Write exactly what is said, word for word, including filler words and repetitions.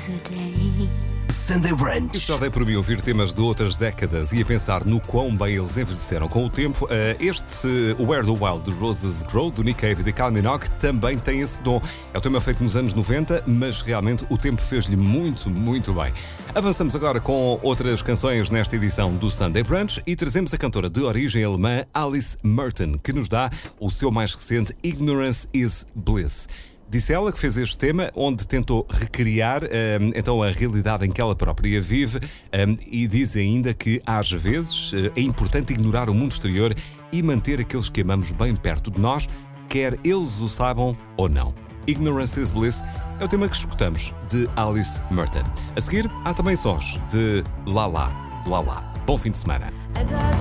Sunday Brunch. E só dei por mim ouvir temas de outras décadas e a pensar no quão bem eles envelheceram com o tempo. Este Where the Wild Roses Grow, do Nick Cave e de Kylie Minogue, também tem esse dom. É o tema feito nos anos noventa, mas realmente o tempo fez-lhe muito, muito bem. Avançamos agora com outras canções nesta edição do Sunday Brunch e trazemos a cantora de origem alemã Alice Merton, que nos dá o seu mais recente Ignorance is Bliss. Disse ela que fez este tema onde tentou recriar um, então a realidade em que ela própria vive um, e diz ainda que às vezes é importante ignorar o mundo exterior e manter aqueles que amamos bem perto de nós, quer eles o saibam ou não. Ignorance is Bliss é o tema que escutamos de Alice Merton. A seguir há também sons de Lala, Lala. Bom fim de semana.